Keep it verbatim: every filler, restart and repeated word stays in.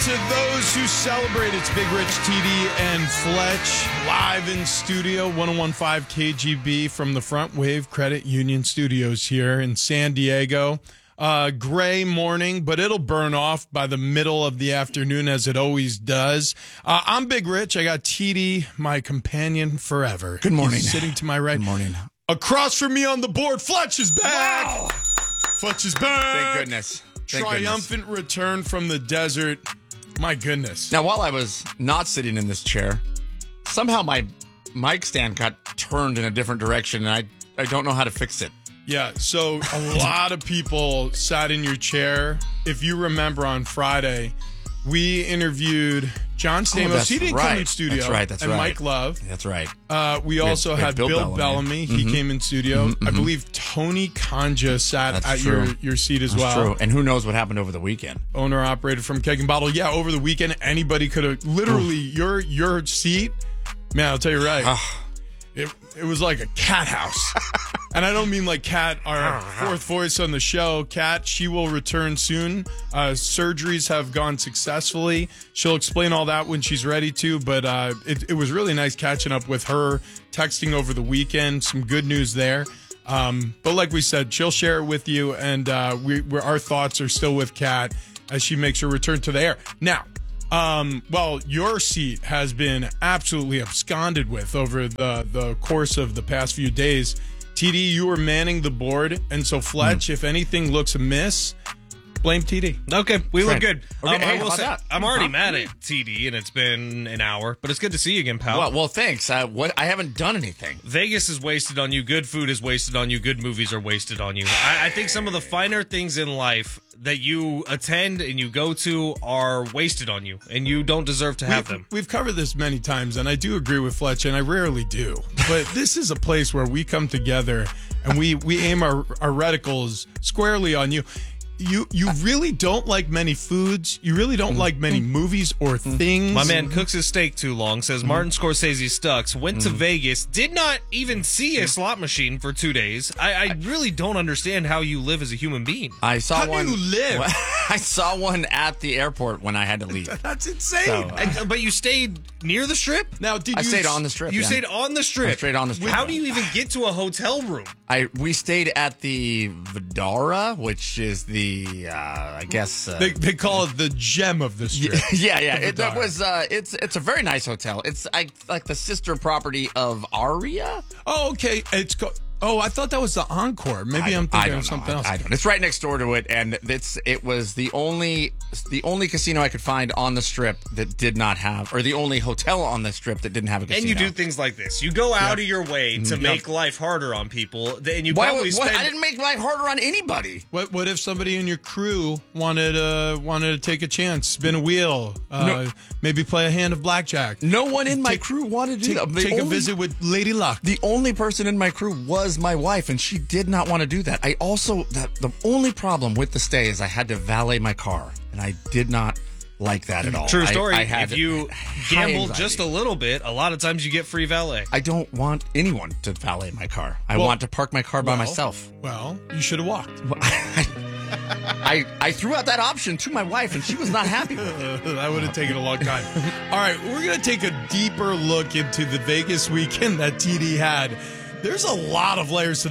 to those who celebrate. It's Big Rich, T D, and Fletch live in studio, ten fifteen K G B from the Front Wave Credit Union Studios here in San Diego. Uh, gray morning, but it'll burn off by the middle of the afternoon as it always does. Uh, I'm Big Rich. I got T D, my companion forever. Good morning. He's sitting to my right. Good morning. Across from me on the board, Fletch is back. Wow. Fletch is back. Thank goodness. Thank Triumphant goodness. return from the desert. My goodness. Now, while I was not sitting in this chair, somehow my mic stand got turned in a different direction, and I, I don't know how to fix it. Yeah, so a lot of people sat in your chair. If you remember on Friday, we interviewed John Stamos. that's He didn't right. come in studio. That's right, that's and right. Mike Love. That's right. Uh, we We had- also we had had Bill Bill, Bellamy. Bellamy. He Mhm. came in studio. Mhm, I mhm. believe Tony Kanja sat That's at true. your, your seat as That's well. true. And who knows what happened over the weekend? Owner operator from Keg and Bottle. Yeah, over the weekend, anybody could have literally your your seat. Man, I'll tell you right. It it was like a cat house. And I don't mean like Kat, our fourth voice on the show. Kat, she will return soon. Uh, surgeries have gone successfully. She'll explain all that when she's ready to. But uh, it, it was really nice catching up with her, texting over the weekend. Some good news there. Um, but like we said, she'll share it with you. And uh, we, we're, our thoughts are still with Kat as she makes her return to the air. Now, Um, well, your seat has been absolutely absconded with over the, the course of the past few days. T D, you were manning the board, and so Fletch, mm. if anything looks amiss, blame T D. Okay, we look Right. good. Okay, um, hey, I how will about say, that? I'm already Huh? mad at T D, and it's been an hour, but it's good to see you again, pal. Well, well, thanks. Uh, what I haven't done anything. Vegas is wasted on you. Good food is wasted on you. Good movies are wasted on you. I, I think some of the finer things in life that you attend and you go to are wasted on you, and you don't deserve to have we've, them. We've covered this many times, and I do agree with Fletch, and I rarely do. But this is a place where we come together and we, we aim our, our reticles squarely on you. You you really don't like many foods. You really don't like many movies or things. My man cooks his steak too long, says Martin Scorsese Stucks, went to Vegas, did not even see a slot machine for two days. I, I really don't understand how you live as a human being. I saw How do one. you live? I saw one at the airport when I had to leave. That's insane. So, uh, And- but you stayed near the strip? now, did I you stayed on the strip. You yeah. stayed on the strip. I stayed on the strip. How do you even get to a hotel room? I we stayed at the Vidara, which is the uh, I guess uh, They, they call it the gem of the strip. yeah yeah it, that Vidara. was uh, it's it's a very nice hotel. It's I, like the sister property of Aria. Oh, okay. It's co- oh, I thought that was the Encore. Maybe I I'm don't- I thinking don't of something know. else. I, I don't. It's right next door to it, and it's it was the only the only casino I could find on the strip that did not have, or the only hotel on the strip that didn't have a casino. And you do things like this. You go out of your way to make life harder on people, and you Why, probably would- what, spend... I didn't make life harder on anybody. What what if somebody in your crew wanted uh wanted to take a chance, spin a wheel, uh, No. maybe play a hand of blackjack? No one in my Take- crew wanted to do Take, that. The take a only- visit with Lady Luck. The only person in my crew was my wife, and she did not want to do that. I also, that the only problem with the stay is I had to valet my car, and I did not like that at all. True I- story. I, had if you high gamble anxiety. just a little bit, a lot of times you get free valet. I don't want anyone to valet my car. I Well- want to park my car by Well, myself. Well, you should have walked. I, I threw out that option to my wife, and she was not happy with it. That would have taken a long time. All right, we're going to take a deeper look into the Vegas weekend that T D had. There's a lot of layers to